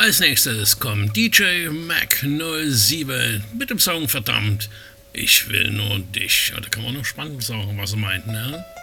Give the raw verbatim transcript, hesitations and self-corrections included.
Als nächstes kommt D J Mac null sieben mit dem Song Verdammt, ich will nur dich. Ja, da kann man noch spannend sagen, was er meint, ne?